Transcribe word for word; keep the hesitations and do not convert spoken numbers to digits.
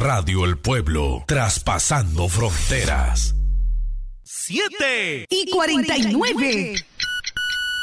Radio El Pueblo, traspasando fronteras. Siete y cuarenta y nueve.